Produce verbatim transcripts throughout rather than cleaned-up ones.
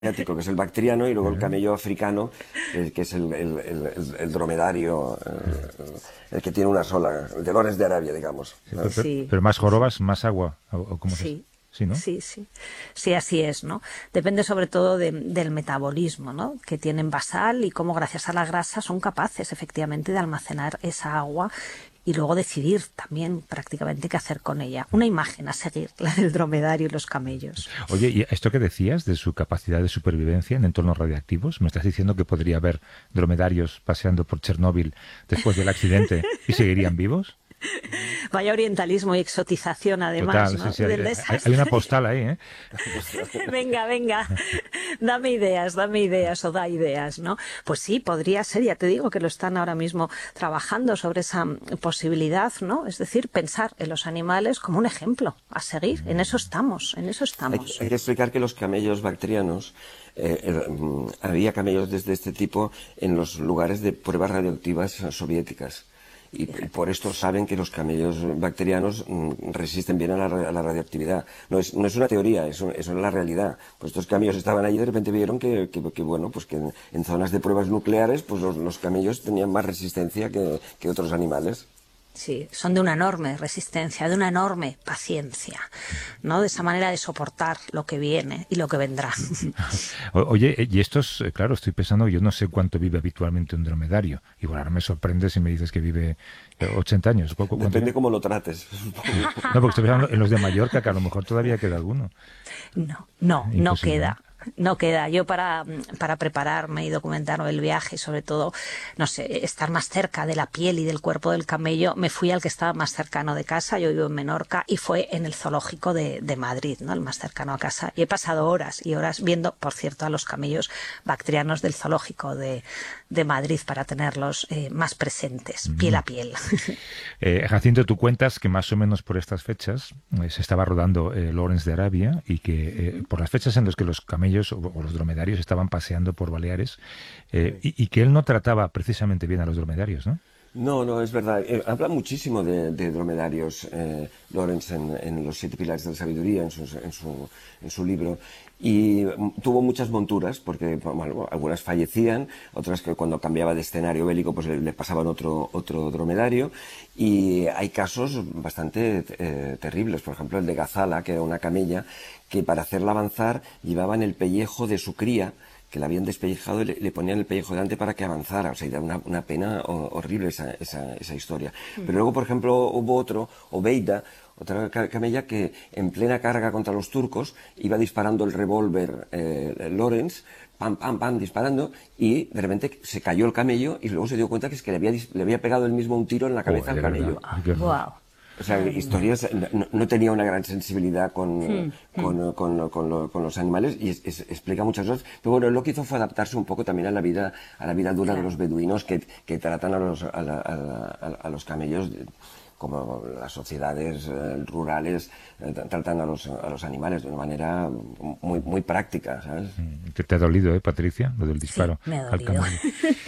asiático, que es el bactriano, y luego el camello africano, que, que es el, el, el, el dromedario, el, el que tiene una sola, el de Lawrence de Arabia, digamos. Pero, Sí, pero más sí, sí. jorobas, más agua, o, o ¿cómo es eso? Sí, Sí, ¿no? sí, sí. Sí, así es, ¿no? Depende sobre todo de- del metabolismo, ¿no? Que tienen basal y cómo gracias a la grasa son capaces efectivamente de almacenar esa agua y luego decidir también prácticamente qué hacer con ella. Una imagen a seguir, la del dromedario y los camellos. Oye, ¿y esto que decías de su capacidad de supervivencia en entornos radiactivos? ¿Me estás diciendo que podría haber dromedarios paseando por Chernóbil después del accidente y seguirían vivos? Vaya orientalismo y exotización además, Total, sí, ¿no? sí, hay, Del hay- hay una desastre. postal ahí, ¿eh? Venga, venga, dame ideas, dame ideas o da ideas, ¿no? Pues sí, podría ser, ya te digo que lo están ahora mismo trabajando sobre esa mm, posibilidad, ¿no? Es decir, pensar en los animales como un ejemplo a seguir. En eso estamos, en eso Hay, que- estamos. hay que explicar que los camellos bactrianos, eh, eh, mm, había camellos de este tipo en los lugares de pruebas radioactivas eh, soviéticas. Y, y por esto saben que los camellos bacterianos mm, resisten bien a la, ra- a la radioactividad. No es, no es una teoría, eso, eso es la realidad. Pues estos camellos estaban allí y de repente vieron que, que, que, bueno, pues que en, en zonas de pruebas nucleares, pues los, los camellos tenían más resistencia que, que otros animales. Sí, son de una enorme resistencia, de una enorme paciencia, ¿no? De esa manera de soportar lo que viene y lo que vendrá. O- Oye, eh, y estos, eh, claro, estoy pensando, yo no sé cuánto vive habitualmente un dromedario. Igual ahora me sorprende si me dices que vive eh, ochenta años. ¿Cu- cu- ¿Cuánto Depende vive? cómo lo trates. No, porque estoy pensando en los de Mallorca, que a lo mejor todavía queda alguno. No, no, no Imposible, ¿no? queda. No queda. Yo para, para prepararme y documentar el viaje y sobre todo, no sé, estar más cerca de la piel y del cuerpo del camello, me fui al que estaba más cercano de casa. Yo vivo en Menorca y fue en el zoológico de, de Madrid, ¿no? El más cercano a casa. Y he pasado horas y horas viendo, por cierto, a los camellos bactrianos del zoológico de, de Madrid para tenerlos eh, más presentes, piel a piel. Eh, Jacinto, tú cuentas que más o menos por estas fechas eh, se estaba rodando eh, Lawrence de Arabia y que eh, por las fechas en las que los camellos o, o los dromedarios estaban paseando por Baleares eh, y, y que él no trataba precisamente bien a los dromedarios, ¿no? No, no, es verdad. Eh, habla muchísimo de, de dromedarios, eh, Lawrence, en, en Los siete pilares de la sabiduría, en su, en su, en su libro. Y mm, tuvo muchas monturas, porque bueno, algunas fallecían, otras que cuando cambiaba de escenario bélico pues le, le pasaban otro, otro dromedario. Y hay casos bastante eh, terribles. Por ejemplo, el de Gazala, que era una camella, que para hacerla avanzar llevaba en el pellejo de su cría, que la habían despellejado y le, le ponían el pellejo delante para que avanzara. O sea, era una, una pena ho- horrible esa, esa, esa historia. Pero luego, por ejemplo, hubo otro, Obeida, otra ca- camella que en plena carga contra los turcos iba disparando el revólver eh, Lawrence, pam, pam, pam, disparando, y de repente se cayó el camello y luego se dio cuenta que es que le había, dis- le había pegado él mismo un tiro en la cabeza Joder, al de verdad. camello. Ay, qué horror. Wow. O sea, historias, no, no tenía una gran sensibilidad con, con, con, con lo- con los animales y es- es- explica muchas cosas. Pero bueno, lo que hizo fue adaptarse un poco también a la vida, a la vida dura de los beduinos que, que tratan a los, a, la- a la- a- a los camellos de- como las sociedades eh, rurales eh, tra- tratan a los, a los animales de una manera muy, muy práctica, ¿sabes? ¿Te, te ha dolido, eh, Patricia, lo del Sí, disparo me ha al dolido. camello?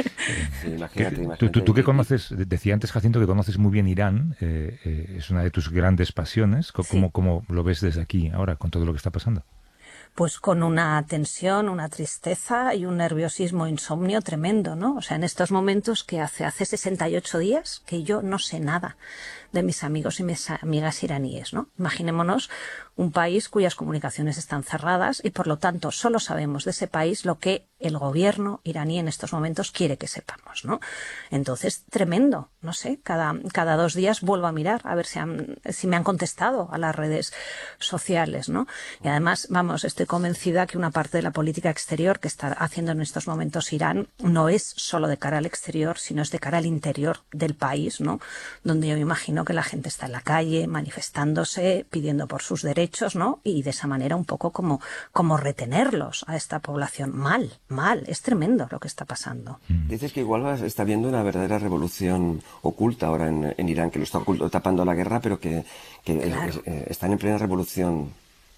Sí, Que- imagínate, tú, tú, imagínate. tú que Y- y- conoces, de- decía antes Jacinto que conoces muy bien Irán, eh, eh, es una de tus grandes pasiones. Co- Sí. ¿Cómo, cómo lo ves desde aquí ahora con todo lo que está pasando? Pues con una tensión, una tristeza y un nerviosismo, insomnio tremendo, ¿no? O sea, en estos momentos que hace, hace sesenta y ocho días que yo no sé nada de mis amigos y mis amigas iraníes, ¿no? Imaginémonos un país cuyas comunicaciones están cerradas y por lo tanto solo sabemos de ese país lo que el gobierno iraní en estos momentos quiere que sepamos, ¿no? Entonces, tremendo, no sé, cada, cada dos días vuelvo a mirar a ver si, han, si me han contestado a las redes sociales, ¿no? Y además, vamos, estoy convencida que una parte de la política exterior que está haciendo en estos momentos Irán no es solo de cara al exterior, sino es de cara al interior del país, ¿no? Donde yo me imagino que la gente está en la calle manifestándose, pidiendo por sus derechos, ¿no? Y de esa manera un poco como, como retenerlos a esta población. Mal, mal, es tremendo lo que está pasando. Dices que igual va- está habiendo una verdadera revolución oculta ahora en, en Irán, que lo está oculto, tapando la guerra, pero que, que Claro. es- eh, están en plena revolución.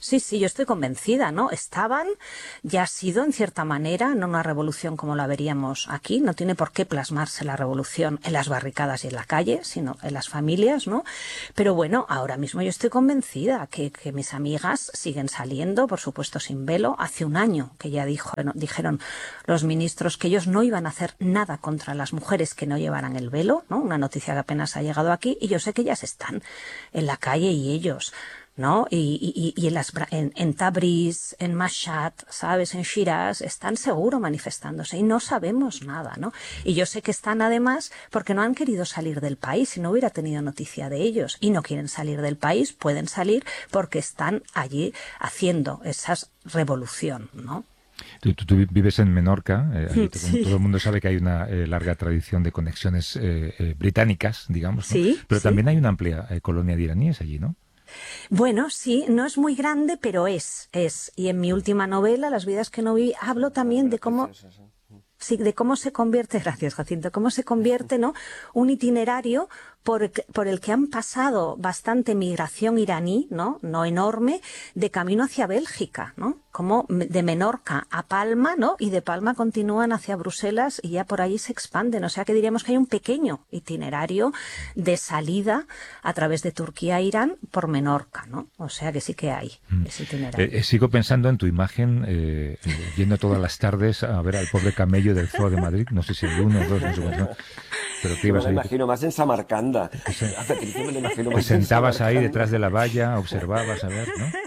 Sí, sí, yo estoy convencida, ¿no? Estaban, ya ha sido en cierta manera, no una revolución como la veríamos aquí, no tiene por qué plasmarse la revolución en las barricadas y en la calle, sino en las familias, ¿no? Pero bueno, ahora mismo yo estoy convencida que, que mis amigas siguen saliendo, por supuesto sin velo. Hace un año que ya dijo, dijeron los ministros que ellos no iban a hacer nada contra las mujeres que no llevaran el velo, ¿no? Una noticia que apenas ha llegado aquí, y yo sé que ellas están en la calle y ellos... ¿no? Y, y, y en, las, en, en Tabriz, en Mashhad, ¿sabes? En Shiraz, están seguro manifestándose y no sabemos nada, ¿no? Y yo sé que están además porque no han querido salir del país, si no hubiera tenido noticia de ellos, y no quieren salir del país, pueden salir porque están allí haciendo esa revolución, ¿no? Tú, tú, tú vives en Menorca, eh, allí, Sí. como todo el mundo sabe que hay una eh, larga tradición de conexiones eh, eh, británicas, digamos, ¿no? Sí, Pero sí. también hay una amplia eh, colonia de iraníes allí, ¿no? Bueno, sí, no es muy grande, pero es, es. Y en mi última novela, Las vidas que no vi, hablo también de cómo... Sí, de cómo se convierte, gracias Jacinto, cómo se convierte, ¿no? Un itinerario por el, que, por el que han pasado bastante migración iraní, ¿no? No enorme, de camino hacia Bélgica, ¿no? Como de Menorca a Palma, ¿no? Y de Palma continúan hacia Bruselas y ya por allí se expanden. O sea que diríamos que hay un pequeño itinerario de salida a través de Turquía a Irán por Menorca, ¿no? O sea que sí que hay ese itinerario. Eh, eh, sigo pensando en tu imagen, eh, yendo todas las tardes a ver al pobre camello del Zoo de Madrid, no sé si el uno o dos, no sé cuánto, pero que ibas me ahí. lo imagino más en Samarcanda. A Patricia me lo imagino Te más en sentabas ahí Samarcanda. detrás de la valla, observabas, a ver, ¿no?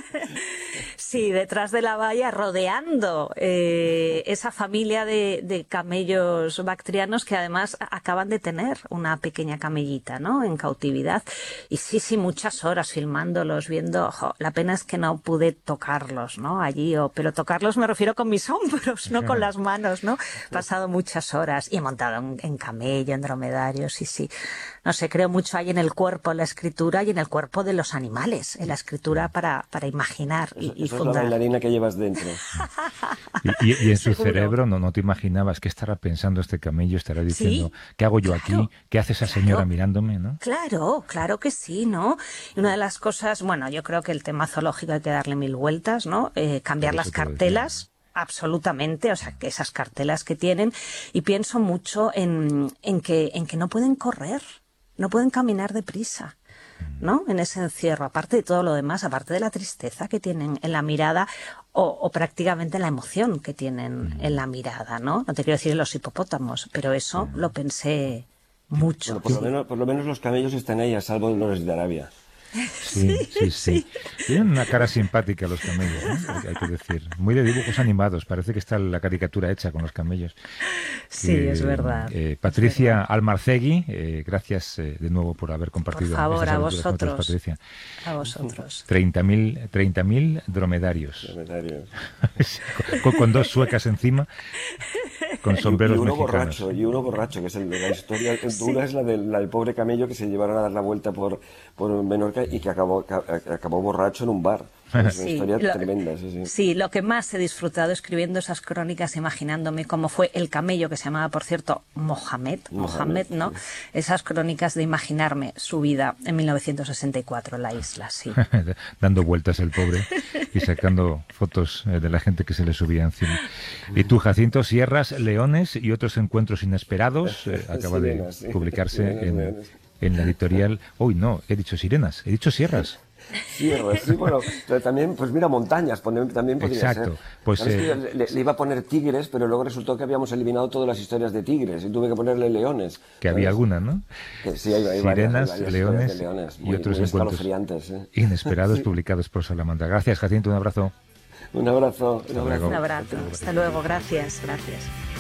Sí, detrás de la valla, rodeando eh, esa familia de, de camellos bactrianos que además acaban de tener una pequeña camellita, ¿no? En cautividad. Y sí, sí, muchas horas filmándolos, viendo... Jo, la pena es que no pude tocarlos, ¿no? Allí, o, pero tocarlos me refiero con mis hombros, no con las manos, ¿no? He pasado muchas horas y he montado en, en camello, en dromedario, sí, sí. No sé, creo mucho ahí en el cuerpo, en la escritura y en el cuerpo de los animales, en la escritura para, para imaginar y, y Eso es fundar. la bailarina que llevas dentro. Y, y, y en su Seguro. cerebro no, no te imaginabas qué estará pensando este camello, estará diciendo, Sí, ¿qué hago yo claro, aquí? ¿Qué hace esa señora claro. mirándome? ¿No? Claro, claro que sí, ¿no? Y una de las cosas, bueno, yo creo que el tema zoológico hay que darle mil vueltas, ¿no? Eh, cambiar Por las eso te lo cartelas. Absolutamente, o sea, que esas cartelas que tienen, y pienso mucho en, en que, en que no pueden correr, no pueden caminar deprisa, ¿no? En ese encierro, aparte de todo lo demás, aparte de la tristeza que tienen en la mirada o, o prácticamente la emoción que tienen en la mirada, ¿no? No te quiero decir los hipopótamos, pero eso lo pensé mucho. Bueno, por, lo Sí. menos, por lo menos los camellos están ahí a salvo de los de Arabia. Sí, sí, sí. Tienen una cara simpática los camellos, ¿no? Hay que decir. Muy de dibujos animados. Parece que está la caricatura hecha con los camellos. Sí, Que, es verdad. Eh, Patricia es verdad. Almarcegui, eh, gracias eh, de nuevo por haber compartido Por favor, estas a aventuras con nosotros, vosotros. Patricia. A vosotros. treinta mil dromedarios. Dromedario. con, con dos suecas encima, con Y, y sombreros uno mexicanos. borracho, y uno borracho, que es el de la historia dura, es la del, la del pobre camello que se llevaron a dar la vuelta por, por Menorca y que acabó, ca- acabó borracho en un bar. Es una Sí, historia lo, tremenda, sí, sí. sí, lo que más he disfrutado escribiendo esas crónicas, imaginándome cómo fue el camello, que se llamaba, por cierto, Mohamed, Mohamed, Mohamed, ¿no? sí. Esas crónicas de imaginarme su vida en mil novecientos sesenta y cuatro en la isla, sí. Dando vueltas el pobre y sacando fotos eh, de la gente que se le subía encima. Y tú, Jacinto, Sierras, Leones y otros encuentros inesperados, eh, acaba Sirenas, de sí. publicarse Sirenas, en, leones. en la editorial... Uy, no, he dicho sirenas, he dicho sierras. Sierras, sí, bueno, pero también, pues mira, montañas, poner- también podría Exacto. ser. Pues, ¿Sabes que eh, yo le, le iba a poner tigres, pero luego resultó que habíamos eliminado todas las historias de tigres y tuve que ponerle leones. Que había ¿sabes? alguna, ¿no? Que sí, hay, hay varias, Sirenas, hay varias leones, historias de leones, y muy, otros muy encuentros escalofriantes. ¿eh? inesperados publicados por Salamandra. Gracias, Jacinto, un abrazo. Un abrazo. Un Hasta abrazo. luego. Un abrazo. Hasta luego. Gracias, gracias.